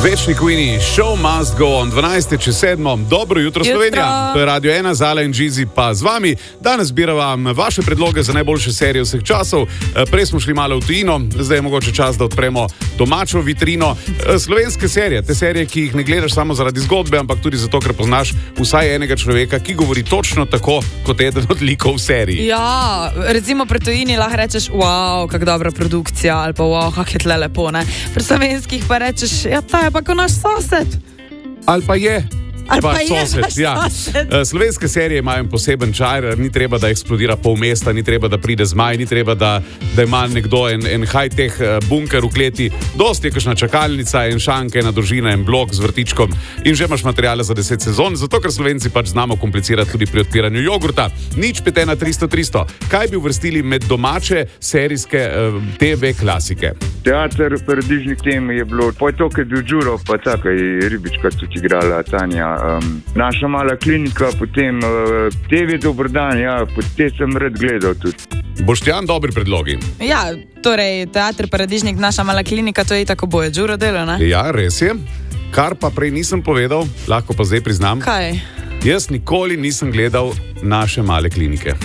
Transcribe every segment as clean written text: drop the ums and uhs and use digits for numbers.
Večni Queenie, show must go on, 12:07. Dobro jutro, Slovenija. To je Radio 1, Zala in Džizi pa z vami. Danes zbiravam vaše predloge za najboljše serije vseh časov. Prej smo šli malo v tujino, zdaj je mogoče čas, da odpremo domačo vitrino. Slovenske serije, te serije, ki jih ne gledaš samo zaradi zgodbe, ampak tudi zato, ker poznaš vsaj enega človeka, ki govori točno tako, kot eden od likov v seriji. Ja, recimo pri tujini lahko rečeš, wow, kak dobra produkcija, ali pa wow, kak je tle lepo, ne? Pri slovenskih pa rečeš, ja, ta je pa kot naš sosed. Ali pa je. Sosed, ja. Slovenske serije imajo poseben čar, ni treba, da eksplodira pol mesta, ni treba, da pride zmaj, ni treba, da ima nekdo en high-tech bunker v kleti. Dosti je kakšna čakalnica, en šank, ena družina, en blok z vrtičkom in že imaš materiale za 10 sezon, zato ker Slovenci pač znamo komplicirati tudi pri odpiranju jogurta. Nič 5130300. Kaj bi uvrstili med domače serijske TV klasike? Teater Paradižnik tem je bilo, pa je to, kad je bil Đuro, pa taka je Ribička tudi igrala, Tanja. Naša mala klinika, potem TV Dobrodan, ja, te sem rad gledal tudi. Boštjan, dobri predlogi. Ja, torej, Teater Paradižnik, Naša mala klinika, to je tako boje Đuro delo, ne? Ja, res je. Kar pa prej nisem povedal, lahko pa zdaj priznam. Kaj? Jaz nikoli nisem gledal Naše male klinike.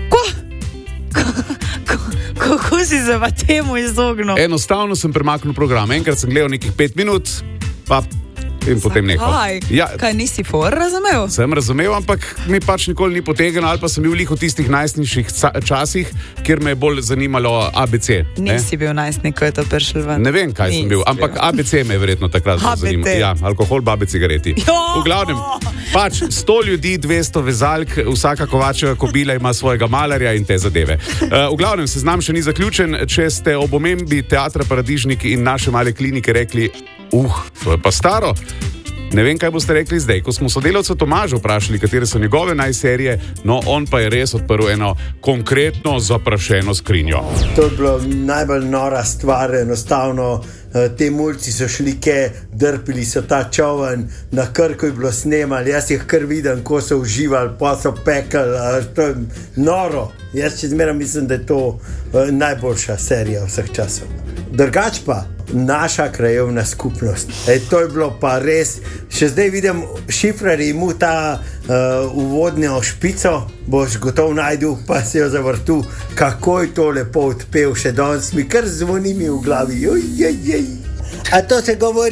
Kako si se pa temu izognil? Enostavno sem premaknil program. Enkrat sem gledal nekih 5 minut, pa in potem nehal. Ja. Kaj nisi razumel? Sem razumel, ampak mi pač nikoli ni potegnilo, ali pa sem bil v tistih najstniških časih, kjer me je bolj zanimalo ABC. Nisi bil najstnik, ko je to prišel ven. Ne vem, kaj sem bil, ampak ABC me je verjetno takrat zanimalo. Ja, alkohol, babe, cigareti. V glavnem, pač 100 ljudi, 200 vezalk, vsaka Kovačeva kobila ima svojega malarja in te zadeve. V glavnem, seznam še ni zaključen. Če ste ob omembi Teatra Paradižnik in Naše male klinike rekli, to je pa staro. Ne vem, kaj boste rekli zdaj. Ko smo sodelavca Tomaža vprašali, katere so njegove najserije, no, on pa je res odprl eno konkretno zaprašeno skrinjo. To je bilo najbolj nora stvar, enostavno. Te mulci so šli drpili so ta čovn, na Krku je bilo snemali, jaz jih kar vidim, ko so uživali, pa so pekali, to je noro. Jaz še zmeraj mislim, da je to najboljša serija vseh časov. Drugač pa, Naša krajevna skupnost. To je bilo pa res, še zdaj vidim, Šifrari mu ta uvodnjo špico, boš gotov najdel, pa se jo zavrtu, kako je to lepo odpel, še danes mi kar zvoni mi v glavi. A to se govori